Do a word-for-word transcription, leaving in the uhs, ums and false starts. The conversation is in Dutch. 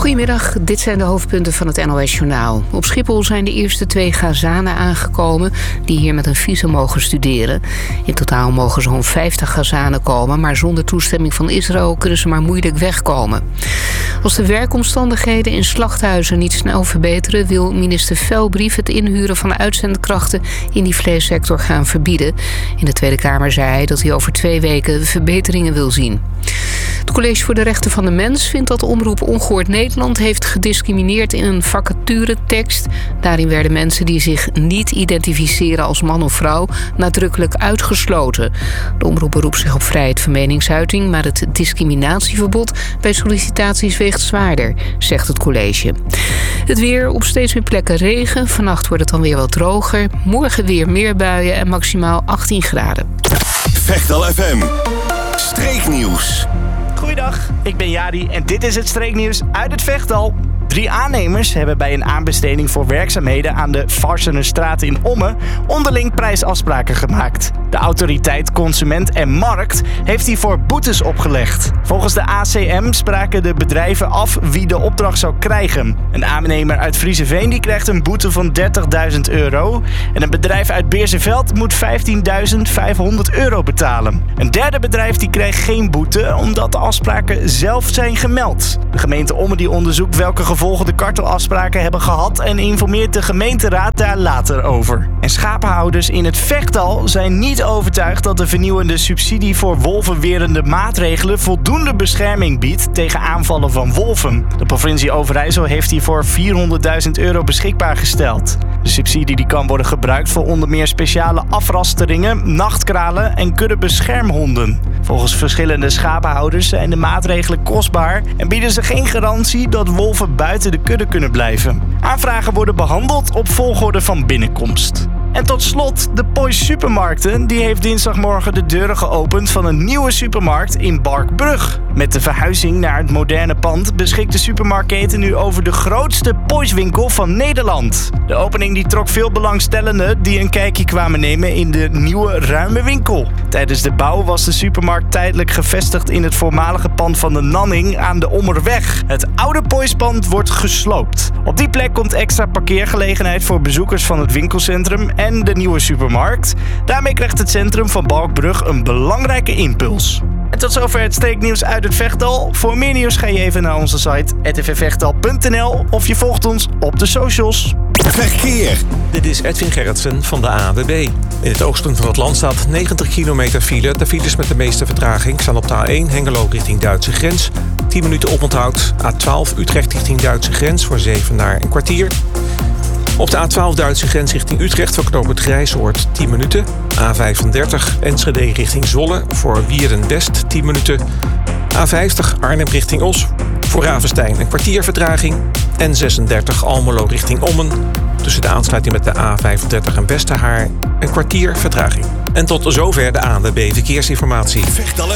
Goedemiddag, dit zijn de hoofdpunten van het N O S-journaal. Op Schiphol zijn de eerste twee Gazanen aangekomen die hier met een visum mogen studeren. In totaal mogen zo'n vijftig Gazanen komen, maar zonder toestemming van Israël kunnen ze maar moeilijk wegkomen. Als de werkomstandigheden in slachthuizen niet snel verbeteren, wil minister Velbrief het inhuren van uitzendkrachten in die vleessector gaan verbieden. In de Tweede Kamer zei hij dat hij over twee weken verbeteringen wil zien. Het College voor de Rechten van de Mens vindt dat Omroep Ongehoord Nederland heeft gediscrimineerd in een vacaturetekst. Daarin werden mensen die zich niet identificeren als man of vrouw nadrukkelijk uitgesloten. De omroep beroept zich op vrijheid van meningsuiting, maar het discriminatieverbod bij sollicitaties weegt zwaarder, zegt het college. Het weer, op steeds meer plekken regen. Vannacht wordt het dan weer wat droger. Morgen weer meer buien en maximaal achttien graden. Vechtal F M. Streeknieuws. Goeiedag, ik ben Jari en dit is het streeknieuws uit het Vechtal. Drie aannemers hebben bij een aanbesteding voor werkzaamheden aan de Varsenerstraat in Ommen onderling prijsafspraken gemaakt. De autoriteit Consument en Markt heeft hiervoor boetes opgelegd. Volgens de A C M spraken de bedrijven af wie de opdracht zou krijgen. Een aannemer uit Vriezeveen die krijgt een boete van dertigduizend euro. En een bedrijf uit Beerseveld moet vijftienduizend vijfhonderd euro betalen. Een derde bedrijf die kreeg geen boete omdat de afspraken zelf zijn gemeld. De gemeente Ommen die onderzoekt welke gevolgen de kartelafspraken hebben gehad en informeert de gemeenteraad daar later over. En schapenhouders in het Vechtal zijn niet overtuigd dat de vernieuwende subsidie voor wolvenwerende maatregelen voldoende bescherming biedt tegen aanvallen van wolven. De provincie Overijssel heeft hiervoor vierhonderdduizend euro beschikbaar gesteld. De subsidie die kan worden gebruikt voor onder meer speciale afrasteringen, nachtkralen en kuddebeschermhonden. Volgens verschillende schapenhouders zijn de maatregelen kostbaar en bieden ze geen garantie dat wolven buiten de kudde kunnen blijven. Aanvragen worden behandeld op volgorde van binnenkomst. En tot slot, de Poys Supermarkten die heeft dinsdagmorgen de deuren geopend van een nieuwe supermarkt in Barkbrug. Met de verhuizing naar het moderne pand beschikt de supermarktketen nu over de grootste Poys-winkel van Nederland. De opening die trok veel belangstellenden die een kijkje kwamen nemen in de nieuwe ruime winkel. Tijdens de bouw was de supermarkt tijdelijk gevestigd in het voormalige pand van de Nanning aan de Ommerweg. Het oude Poys-pand wordt gesloopt. Op die plek komt extra parkeergelegenheid voor bezoekers van het winkelcentrum en de nieuwe supermarkt. Daarmee krijgt het centrum van Balkbrug een belangrijke impuls. En tot zover het streeknieuws uit het Vechtal. Voor meer nieuws ga je even naar onze site r t v vechtal punt n l of je volgt ons op de socials. Verkeer. Dit is Edwin Gerritsen van de A N W B. In het oosten van het land staat negentig kilometer file. De files met de meeste vertraging staan op de A één Hengelo richting Duitse grens. tien minuten oponthoud. A twaalf Utrecht richting Duitse grens voor Zevenaar een kwartier. Op de A twaalf Duitse grens richting Utrecht voor knooppunt Grijsoord tien minuten. A vijfendertig Enschede richting Zwolle voor Wieren-West tien minuten. A vijftig Arnhem richting Os voor Ravenstein een kwartier vertraging. En zesendertig Almelo richting Ommen. Tussen de aansluiting met de A vijfendertig en Westerhaar een kwartier vertraging. En tot zover de A N W B Verkeersinformatie. Vechtal